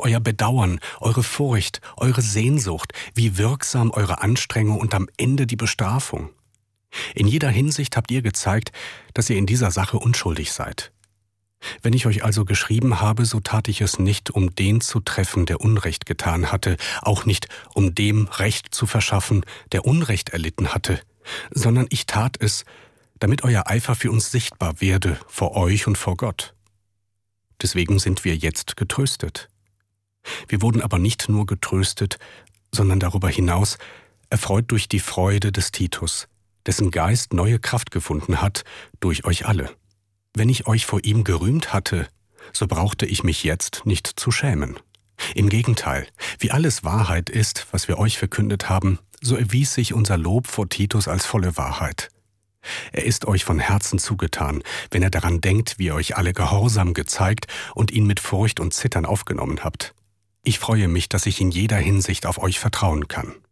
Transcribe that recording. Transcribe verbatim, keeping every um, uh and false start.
euer Bedauern, eure Furcht, eure Sehnsucht, wie wirksam eure Anstrengung und am Ende die Bestrafung. In jeder Hinsicht habt ihr gezeigt, dass ihr in dieser Sache unschuldig seid. Wenn ich euch also geschrieben habe, so tat ich es nicht, um den zu treffen, der Unrecht getan hatte, auch nicht, um dem Recht zu verschaffen, der Unrecht erlitten hatte, sondern ich tat es, damit euer Eifer für uns sichtbar werde, vor euch und vor Gott. Deswegen sind wir jetzt getröstet. Wir wurden aber nicht nur getröstet, sondern darüber hinaus erfreut durch die Freude des Titus, dessen Geist neue Kraft gefunden hat durch euch alle. Wenn ich euch vor ihm gerühmt hatte, so brauchte ich mich jetzt nicht zu schämen. Im Gegenteil, wie alles Wahrheit ist, was wir euch verkündet haben, so erwies sich unser Lob vor Titus als volle Wahrheit. Er ist euch von Herzen zugetan, wenn er daran denkt, wie ihr euch alle Gehorsam gezeigt und ihn mit Furcht und Zittern aufgenommen habt. Ich freue mich, dass ich in jeder Hinsicht auf euch vertrauen kann.